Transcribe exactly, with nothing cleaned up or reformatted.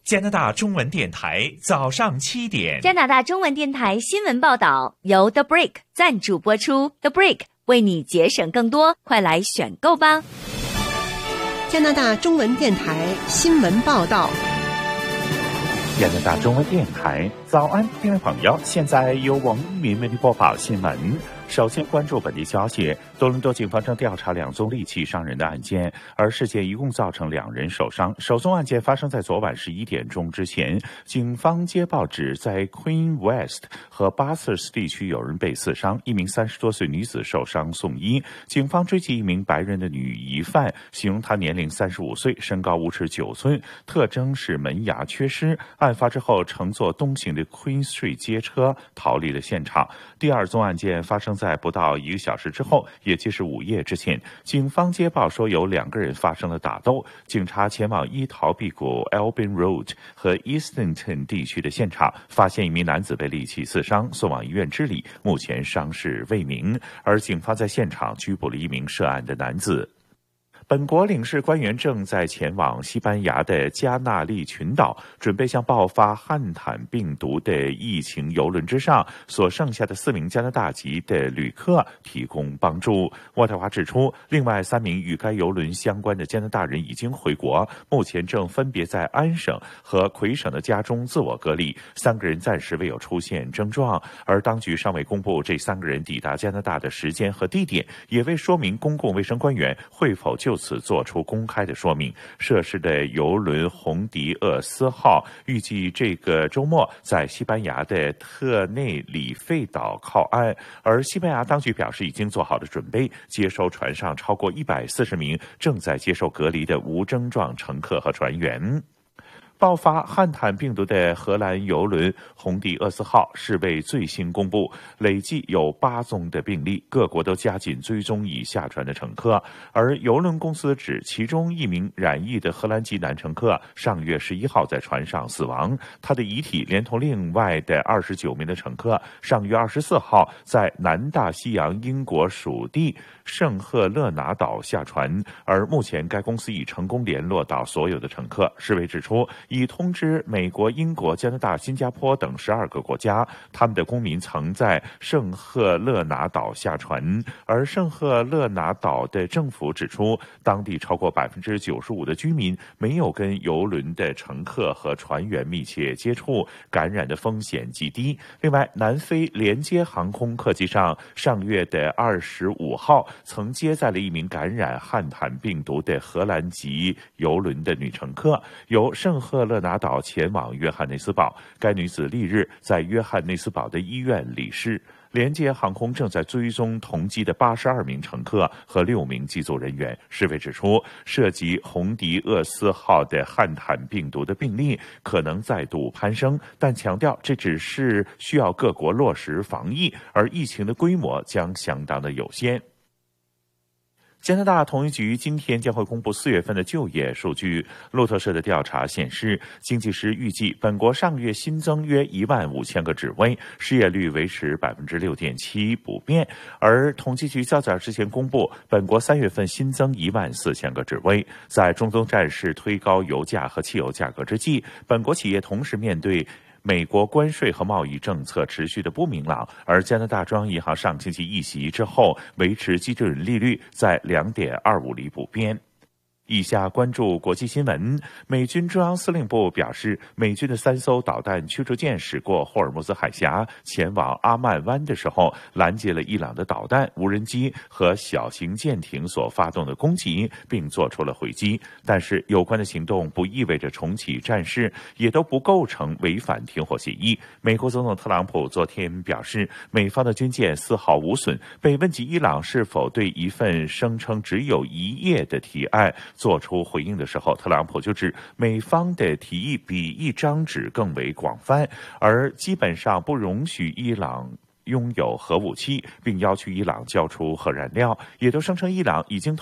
加拿大中文电台早上七点。 加拿大中文电台新闻报道由 The Break 赞助播出。The Break 为你节省更多，快来选购吧。 加拿大中文电台新闻报道。 加拿大中文电台早安，听众朋友，现在由王一鸣为您播报新闻。首先关注本地消息，多伦多警方正调查两宗利器伤人的案件，而事件一共造成两人受伤。首宗案件发生在昨晚十一点钟之前，警方接报指在 Queen West 和 Bathurst 地区有人被刺伤，一名三十多岁女子受伤送医。警方追击一名白人的女疑犯，形容她年龄三十五岁，身高五尺九寸，特征是门牙缺失。案发之后，乘坐东行的 Queen Street 街车逃离了现场。第二宗案件发生在不到一个小时之后，也就是午夜之前，警方接报说有两个人发生了打斗，警察前往伊陶碧谷 Albin Road 和 Eastonton 地区的现场，发现一名男子被利器刺伤，送往医院治理，目前伤势未明，而警方在现场拘捕了一名涉案的男子。本国领事官员正在前往西班牙的加那利群岛，准备向爆发汉坦病毒的疫情邮轮之上所剩下的四名加拿大籍的旅客提供帮助。渥太华指出，另外三名与该邮轮相关的加拿大人已经回国，目前正分别在安省和魁省的家中自我隔离，三个人暂时未有出现症状，而当局尚未公布这三个人抵达加拿大的时间和地点，也未说明公共卫生官员会否就此做出公开的说明。涉事的邮轮红迪厄斯号预计这个周末在西班牙的特内里费岛靠岸，而西班牙当局表示已经做好了准备，接收船上超过一百四十名正在接受隔离的无症状乘客和船员。爆发汉坦病毒的荷兰邮轮红迪厄斯号是为最新公布，累计有八宗的病例，各国都加紧追踪已下船的乘客。而邮轮公司指，其中一名染疫的荷兰籍男乘客上月十一号在船上死亡，他的遗体连同另外的二十九名的乘客，上月二十四号在南大西洋英国属地圣赫勒拿岛下船，而目前该公司已成功联络到所有的乘客。世卫指出，已通知美国、英国、加拿大、新加坡等十二个国家，他们的公民曾在圣赫勒拿岛下船。而圣赫勒拿岛的政府指出，当地超过百分之九十五的居民没有跟邮轮的乘客和船员密切接触，感染的风险极低。另外，南非连接航空客机上上月的二十五号曾接载了一名感染汉坦病毒的荷兰籍邮轮的女乘客，由圣赫勒拿岛前往约翰内斯堡。该女子历日在约翰内斯堡的医院离世。连接航空正在追踪同机的八十二名乘客和六名机组人员。世卫指出，涉及红迪厄斯号的汉坦病毒的病例可能再度攀升，但强调这只是需要各国落实防疫，而疫情的规模将相当的有限。加拿大统计局今天将会公布四月份的就业数据。路透社的调查显示，经济师预计本国上月新增约一万五千个职位，失业率维持百分之六点七不变。而统计局较早之前公布，本国三月份新增一万四千个职位。在中东战事推高油价和汽油价格之际，本国企业同时面对美国关税和贸易政策持续的不明朗，而加拿大中央银行上星期议息之后，维持基准利率在 两点二五厘不变。以下关注国际新闻。美军中央司令部表示，美军的三艘导弹驱逐舰驶过霍尔木兹海峡，前往阿曼湾的时候，拦截了伊朗的导弹、无人机和小型舰艇所发动的攻击，并做出了回击。但是，有关的行动不意味着重启战事，也都不构成违反停火协议。美国总统特朗普昨天表示，美方的军舰丝毫无损。被问及伊朗是否对一份声称只有一页的提案做出回应的时候，特朗普就指美方的提议比一张纸更为广泛，而基本上不容许伊朗拥有核武器，并要求伊朗交出核燃料，也都声称伊朗已经